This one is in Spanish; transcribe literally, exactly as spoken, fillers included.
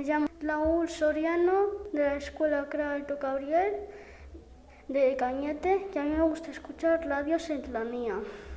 llamo Raúl Soriano, de la Escuela Crea Alto Gabriel, de Cañete, y a mí me gusta escuchar Radio Serranía.